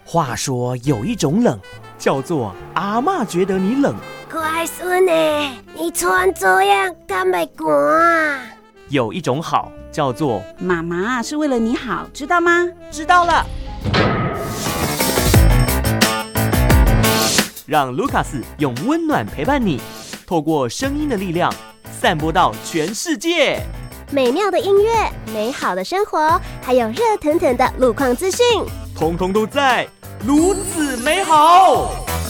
话说有一种冷，叫做阿嬷觉得你冷。 乖孙欸，你穿这样敢会寒啊？ 有一种好，叫做妈妈是为了你好，知道吗？ 知道了。让卢卡斯用温暖陪伴你，透过声音的力量，散播到全世界。 美妙的音乐，美好的生活，还有热腾腾的路况资讯， 通通都在卢子美好。